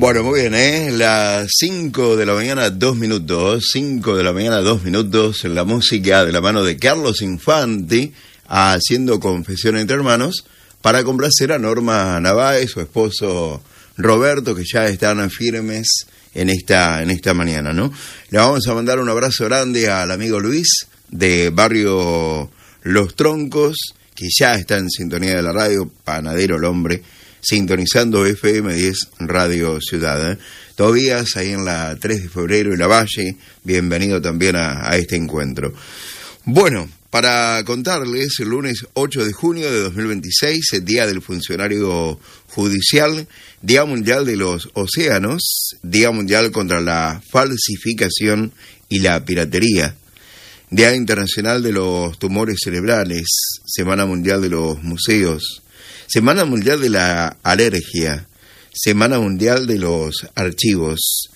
Bueno, muy bien, las 5 de la mañana, 2 minutos, 5 de la mañana, 2 minutos, la música de la mano de Carlos Infante, haciendo Confesión entre Hermanos, para complacer a Norma Navaez, su esposo Roberto, que ya están firmes en esta mañana, ¿no? Le vamos a mandar un abrazo grande al amigo Luis, de Barrio Los Troncos, que ya está en sintonía de la radio, panadero el hombre, sintonizando FM 10 Radio Ciudad. Tobías, ahí en la 3 de febrero y la Valle, bienvenido también a este encuentro. Bueno, para contarles, el lunes 8 de junio de 2026, el Día del Funcionario Judicial, Día Mundial de los Océanos, Día Mundial contra la Falsificación y la Piratería, Día Internacional de los Tumores Cerebrales, Semana Mundial de los Museos, Semana Mundial de la Alergia, Semana Mundial de los Archivos.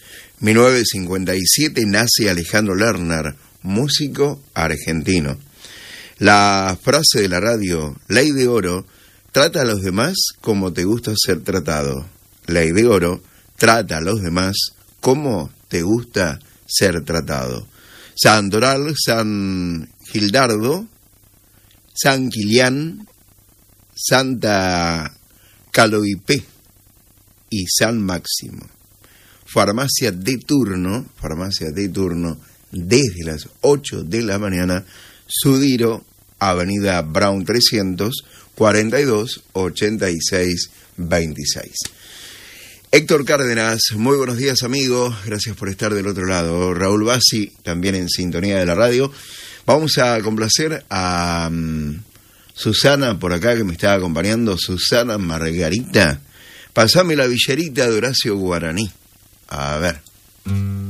1957 nace Alejandro Lerner, músico argentino. La frase de la radio, Ley de Oro, trata a los demás como te gusta ser tratado. Ley de Oro, trata a los demás como te gusta ser tratado. Santoral, San Gildardo, San Kilián, Santa Caloipé y San Máximo. Farmacia de turno, desde las 8 de la mañana, Sudiro, Avenida Brown 300, 42 86 26. Héctor Cárdenas, muy buenos días, amigo, gracias por estar del otro lado. Raúl Bassi, también en sintonía de la radio. Vamos a complacer a Susana, por acá, que me está acompañando, Susana Margarita. Pasame la villerita de Horacio Guaraní. A ver.